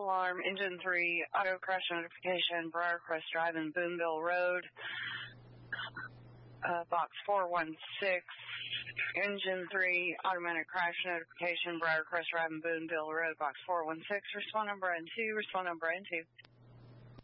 alarm, engine 3, auto crash notification, Briarcrest Drive and Boonville Road. Box 416, engine 3, automatic crash notification, Briarcrest Drive and Boonville Road. Box 416, respond on Brand 2, respond on Brand 2.